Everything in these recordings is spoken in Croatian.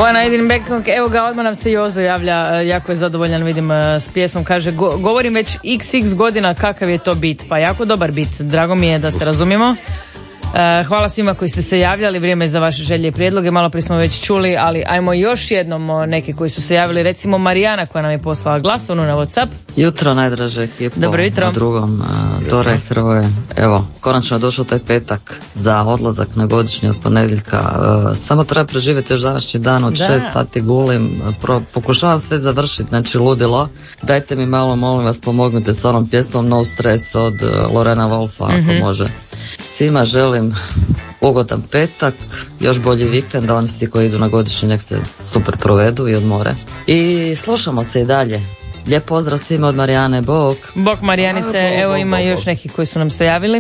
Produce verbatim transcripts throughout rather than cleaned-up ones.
When I didn't back, evo ga, odmah nam se Jozo javlja, jako je zadovoljan, vidim, s pjesmom, kaže, go, govorim već iks iks godina kakav je to bit, pa jako dobar bit, drago mi je da se razumijemo. Uh, hvala svima koji ste se javljali, vrijeme je za vaše želje i prijedloge, malo prije smo već čuli, ali ajmo još jednom o neki koji su se javili, recimo Marijana koja nam je poslala glasovnu na WhatsApp. Jutro, najdraže ekipo. Dobro jutro. Na drugom, uh, Dora i Hrvoje. Evo, konačno je došao taj petak za odlazak na godišnji od ponedjeljka. Uh, samo treba preživjeti još današnji dan, od šest sati gulim, pro, pokušavam sve završiti, znači ludilo. Dajte mi malo, molim vas, pomognite s onom pjesmom No Stress od uh, Lorena Wolfa, ako mm-hmm. može. Svima želim ugodan petak, još bolji vikend, a oni svi koji idu na godišnji nek se super provedu i odmore. I slušamo se i dalje. Lijep pozdrav svima od Marijane, bok. Bok Marijanice, a, evo ima bok, još bok. Neki koji su nam se javili.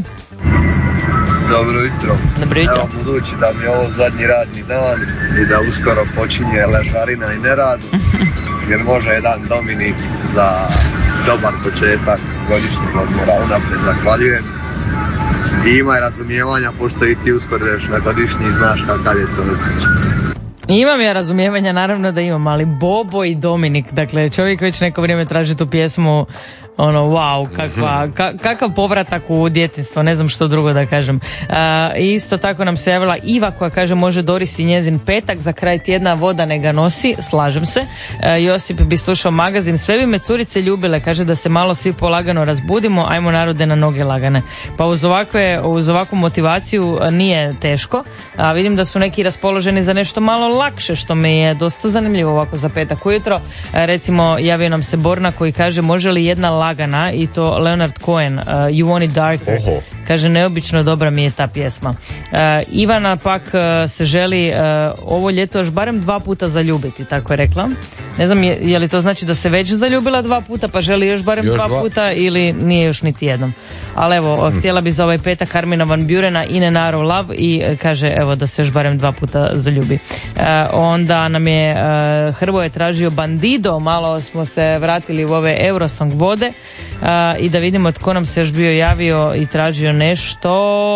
Dobro jutro. Dobro jutro. Evo, budući da mi je ovo zadnji radni dan i da uskoro počinje ležarina i nerad, jer može jedan Dominik za dobar početak godišnjeg odmora, unaprijed zahvaljujem. I ima razumijevanja, pošto i ti uskoro ideš na godišnji i znaš kakav je to osjećaj. Imam ja razumijevanja, naravno da imam, ali Bobo i Dominik, dakle čovjek već neko vrijeme traži tu pjesmu, ono, wow, kakva, ka, kakav povratak u djetinjstvo, ne znam što drugo da kažem. Uh, isto tako nam se javila Iva koja kaže, može Doris i njezin petak, za kraj tjedna voda ne ga nosi, slažem se. Uh, Josip bi slušao magazin, sve bi me curice ljubile, kaže da se malo svi polagano razbudimo, ajmo narode na noge lagane. Pa uz, ovakve, uz ovakvu motivaciju nije teško, a vidim da su neki raspoloženi za nešto malo lakše, što mi je dosta zanimljivo ovako za petak ujutro. Uh, recimo javio nam se Borna koji kaže, može li jedna lagana, i to Leonard Cohen, uh, You Want It Darker. Oho. Kaže, neobično dobra mi je ta pjesma. Uh, Ivana pak uh, se želi uh, ovo ljeto još barem dva puta zaljubiti, tako je rekla. Ne znam, je, je li to znači da se već zaljubila dva puta pa želi još barem još dva, dva puta ili nije još niti jednom. Ali evo, hmm. htjela bi za ovaj petak Armina van Burena In an Hour of Love i uh, kaže evo da se još barem dva puta zaljubi. Uh, onda nam je uh, Hrvoje tražio Bandido, malo smo se vratili u ove Eurosong vode uh, i da vidimo tko nam se još bio javio i tražio nešto.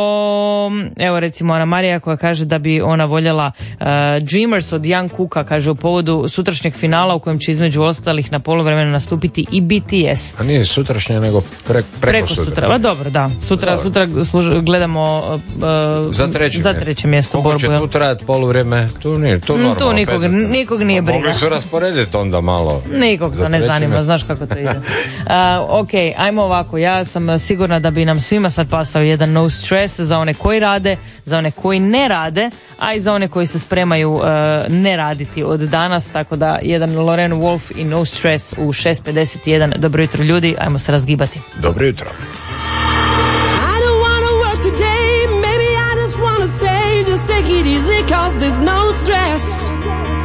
Evo recimo Ana Marija koja kaže da bi ona voljela uh, Dreamers od Young Cooka, kaže u povodu sutrašnjeg finala u kojem će između ostalih na poluvremenu nastupiti i B T S. A nije sutrašnje nego pre, preko, preko sutra. sutra. A dobro, da. Sutra, dobro. sutra služ, gledamo uh, za treće, za treće mjesto. Koliko će tu trajati poluvrijeme? Tu nije, tu normalno. Tu nikog, nikog nije briga. Mogli su rasporediti onda malo. Nikog to ne zanima, mjesto. Znaš kako to ide. Uh, ok, ajmo ovako, ja sam sigurna da bi nam svima sad pasao jedan No Stress za one koji rade, za one koji ne rade, a i za one koji se spremaju uh, ne raditi od danas, tako da jedan Loren Wolf i No Stress u šest pedeset jedan. Dobro jutro ljudi, ajmo se razgibati. Dobro jutro. I don't wanna work today, maybe I just wanna stay, just take it easy cause there's no stress.